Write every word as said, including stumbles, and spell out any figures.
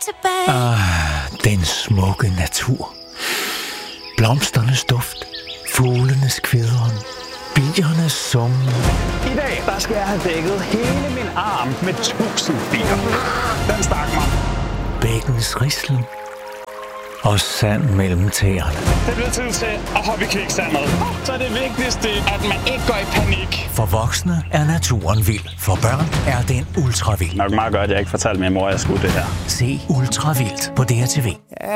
tilbage. Ah, den smukke natur. Blomsternes duft. Fuglenes kvidren. Biernes summen. I dag, der skal jeg have dækket hele min arm med tusind bier. Den stak mig. Bækkens rislen. Og sand mellem tæerne. Det bliver tid til at hoppe i kviksandet. Så er det vigtigste, at man ikke går i panik. For voksne er naturen vild. For børn er den ultra vild. Nok meget godt, at jeg ikke fortalte min mor, at jeg skulle det her. Se Ultra Vildt på D R T V.